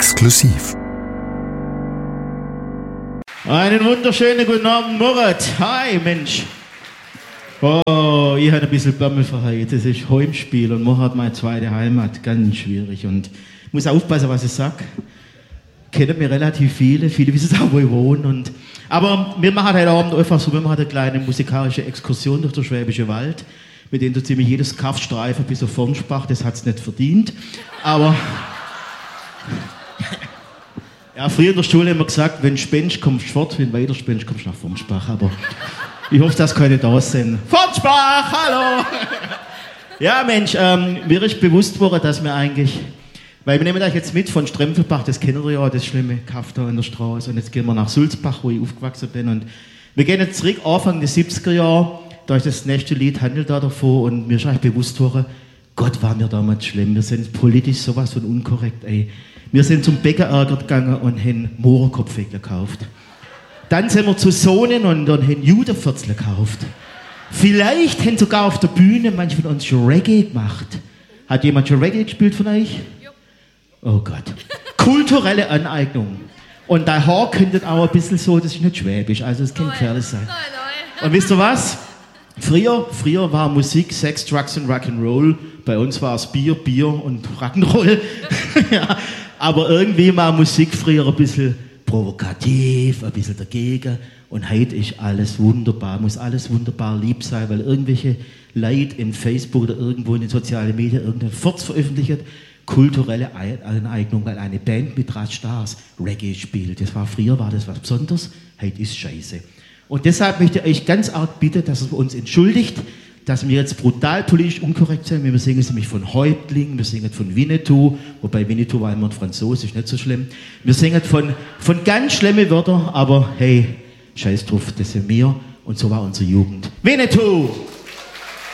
exklusiv. Einen wunderschönen guten Abend, Murat. Hi, Mensch. Oh, ich habe ein bisschen Bammel für heute. Das ist Heimspiel und Murat meine zweite Heimat. Ganz schwierig. Und ich muss aufpassen, was ich sage. Kennen mir relativ viele wissen auch, wo ich wohne. Aber wir machen heute Abend einfach so, wir machen eine kleine musikalische Exkursion durch den Schwäbischen Wald, mit dem du ziemlich jedes Kaffstreifen bis auf Fornspach, das hat es nicht verdient. Aber ja, früher in der Schule haben wir gesagt, wenn du spendest, kommst du fort, wenn du weiter spendest, kommst du nach Fornspach. Aber ich hoffe, dass keine da sind. Fornspach, hallo! Ja, Mensch, mir ist bewusst worden, dass wir eigentlich, weil wir nehmen euch jetzt mit von Strempelbach, das kennt ihr ja, das schlimme Kaff da in der Straße. Und jetzt gehen wir nach Sulzbach, wo ich aufgewachsen bin. Und wir gehen jetzt zurück, Anfang des 70er Jahre. Da ist das nächste Lied, handelt da davon. Und mir ist eigentlich bewusst worden, Gott, war mir damals schlimm. Wir sind politisch sowas von unkorrekt, ey. Wir sind zum Bäckerärger gegangen und haben Mohrenkopfweg gekauft. Dann sind wir zu Sohnen und dann haben Judenviertel gekauft. Vielleicht haben sogar auf der Bühne manche von uns schon Reggae gemacht. Hat jemand schon Reggae gespielt von euch? Oh Gott. Kulturelle Aneignung. Und dein Haar könnte auch ein bisschen so, das ist nicht schwäbisch, also es kann gefährlich sein. Und wisst ihr was? Früher war Musik Sex, Drugs und Rock'n'Roll. Bei uns war es Bier und Rock'n'Roll. Ja, aber irgendwie war Musik früher ein bisschen provokativ, ein bisschen dagegen. Und heute ist alles wunderbar, muss alles wunderbar lieb sein, weil irgendwelche Leute in Facebook oder irgendwo in den sozialen Medien irgendein Furz veröffentlicht, kulturelle Aneignung, weil eine Band mit Stars Reggae spielt. Früher war das was Besonderes, heute ist Scheiße. Und deshalb möchte ich euch ganz arg bitten, dass ihr uns entschuldigt, dass wir jetzt brutal politisch unkorrekt sind. Wir singen nämlich von Häuptling, wir singen von Winnetou, wobei Winnetou war immer ein Franzose, ist nicht so schlimm. Wir singen von ganz schlimmen Wörtern, aber hey, scheiß drauf, das sind wir und so war unsere Jugend. Winnetou!